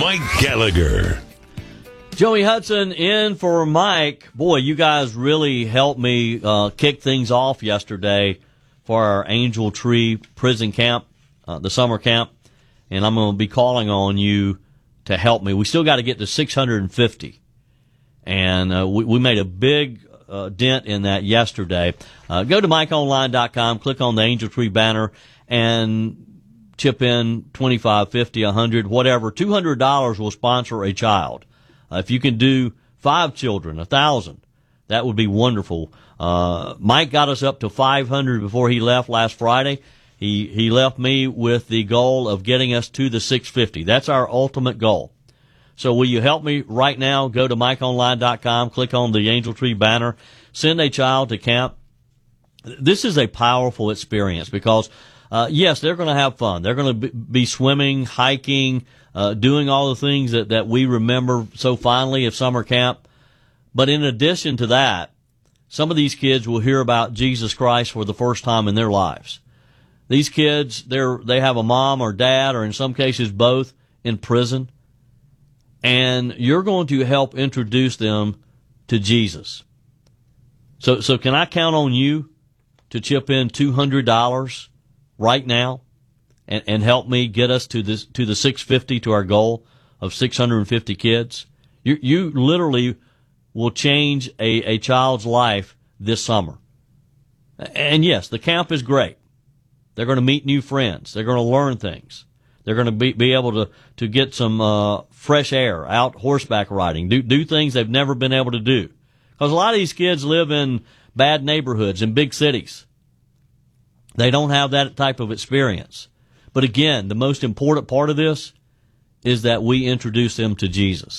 Mike Gallagher. Joey Hudson in for Mike. Boy, you guys really helped me kick things off yesterday for our Angel Tree Prison Camp, the summer camp, and I'm going to be calling on you to help me. We still got to get to 650, and we made a big dent in that yesterday. Go to MikeOnline.com, click on the Angel Tree banner, and chip in $25, $50, $100, whatever. $200 will sponsor a child. If you can do 5 children, 1,000, that would be wonderful. Mike got us up to 500 before he left last Friday. He left me with the goal of getting us to the 650. That's our ultimate goal. So will you help me right now? Go to MikeOnline.com, click on the Angel Tree banner, send a child to camp. This is a powerful experience because, yes, they're going to have fun. They're going to be swimming, hiking, doing all the things that we remember so fondly of summer camp. But in addition to that, some of these kids will hear about Jesus Christ for the first time in their lives. These kids, they have a mom or dad, or in some cases both, in prison. And you're going to help introduce them to Jesus. So can I count on you to chip in $200 right now and help me get us to the 650, to our goal of 650 kids? You literally will change a child's life this summer. And yes, the camp is great. They're going to meet new friends. They're going to learn things. They're going to be able to get some fresh air, out horseback riding, do things they've never been able to do. Because a lot of these kids live in bad neighborhoods, in big cities. They don't have that type of experience. But again, the most important part of this is that we introduce them to Jesus.